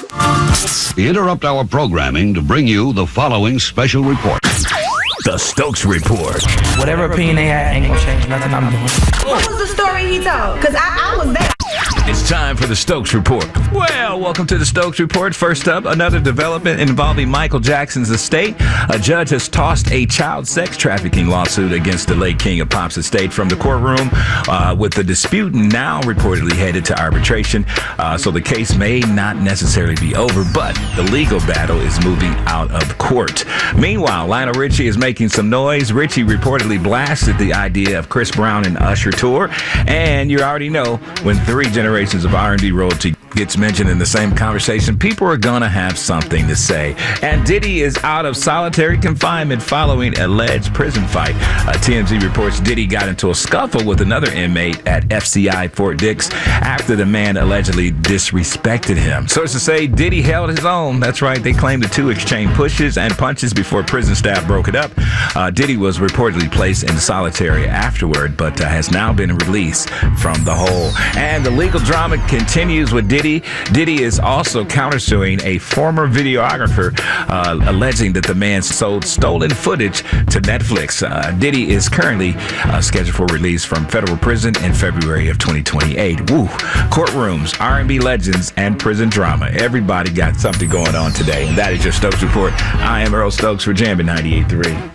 We interrupt our programming to bring you the following special report. The Stokes Report. Whatever opinion they had ain't gonna change nothing I'm doing. What was the story he told? Because I was there. It's time for the Stokes Report. Well, welcome to the Stokes Report. First up, another development involving Michael Jackson's estate. A judge has tossed a child sex trafficking lawsuit against the late King of Pop's estate from the courtroom, with the dispute now reportedly headed to arbitration. So the case may not necessarily be over, but the legal battle is moving out of court. Meanwhile, Lionel Richie is making some noise. Richie reportedly blasted the idea of Chris Brown and Usher tour. And you already know, when three generations of R&B royalty gets mentioned in the same conversation, people are gonna have something to say. And Diddy is out of solitary confinement following alleged prison fight. TMZ reports Diddy got into a scuffle with another inmate at FCI Fort Dix after the man allegedly disrespected him. Sources say Diddy held his own. That's right, they claim the two exchanged pushes and punches before prison staff broke it up. Diddy was reportedly placed in solitary afterward, but has now been released from the hole. And the legal drama continues with Diddy. Diddy is also countersuing a former videographer, alleging that the man sold stolen footage to Netflix. Diddy is currently scheduled for release from federal prison in February of 2028. Woo! Courtrooms, R&B legends, and prison drama. Everybody got something going on today, and that is your Stokes Report. I am Earl Stokes for Jammin' 98.3.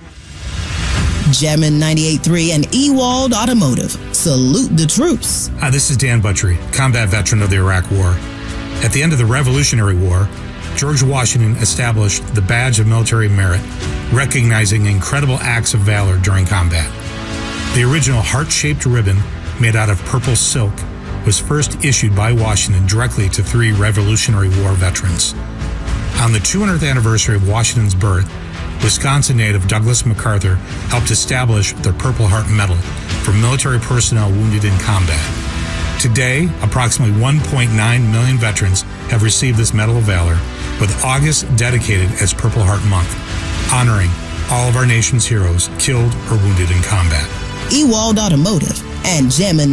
Jammin' 98.3 and Ewald Automotive. Salute the troops. Hi, this is Dan Buttrey, combat veteran of the Iraq War. At the end of the Revolutionary War, George Washington established the Badge of Military Merit, recognizing incredible acts of valor during combat. The original heart-shaped ribbon, made out of purple silk, was first issued by Washington directly to 3 Revolutionary War veterans. On the 200th anniversary of Washington's birth, Wisconsin native Douglas MacArthur helped establish the Purple Heart Medal for military personnel wounded in combat. Today, approximately 1.9 million veterans have received this Medal of Valor, with August dedicated as Purple Heart Month, honoring all of our nation's heroes killed or wounded in combat. Ewald Automotive and Jammin'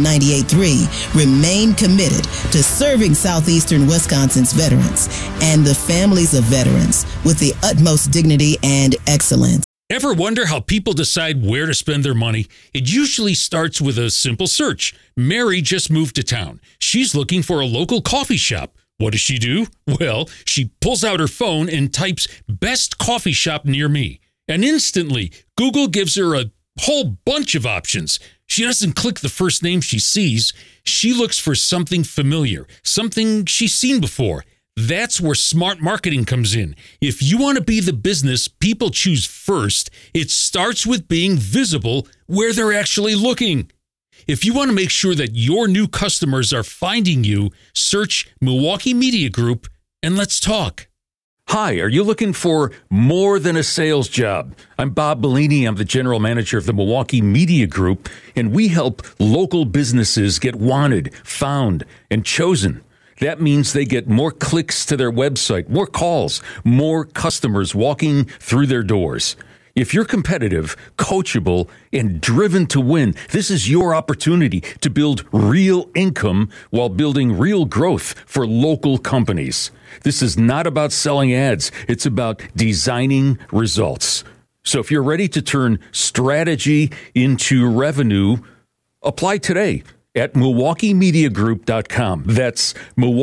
98.3 remain committed to serving southeastern Wisconsin's veterans and the families of veterans with the utmost dignity and excellence. Ever wonder how people decide where to spend their money? It usually starts with a simple search. Mary just moved to town. She's looking for a local coffee shop. What does she do? Well, she pulls out her phone and types "best coffee shop near me." And instantly, Google gives her a whole bunch of options. She doesn't click the first name she sees. She looks for something familiar, something she's seen before. That's where smart marketing comes in. If you want to be the business people choose first, it starts with being visible where they're actually looking. If you want to make sure that your new customers are finding you, search Milwaukee Media Group and let's talk. Hi, are you looking for more than a sales job? I'm Bob Bellini. I'm the general manager of the Milwaukee Media Group, and we help local businesses get wanted, found, and chosen. That means they get more clicks to their website, more calls, more customers walking through their doors. If you're competitive, coachable, and driven to win, this is your opportunity to build real income while building real growth for local companies. This is not about selling ads. It's about designing results. So if you're ready to turn strategy into revenue, apply today at MilwaukeeMediaGroup.com. That's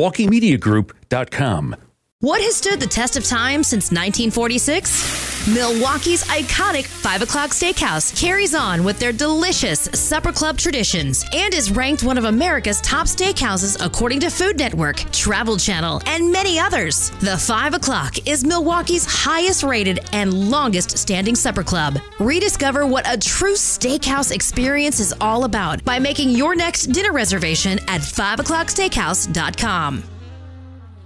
MilwaukeeMediaGroup.com. What has stood the test of time since 1946? Milwaukee's iconic 5 O'Clock Steakhouse carries on with their delicious supper club traditions and is ranked one of America's top steakhouses according to Food Network, Travel Channel, and many others. The 5 O'Clock is Milwaukee's highest rated and longest standing supper club. Rediscover what a true steakhouse experience is all about by making your next dinner reservation at 5o'clocksteakhouse.com.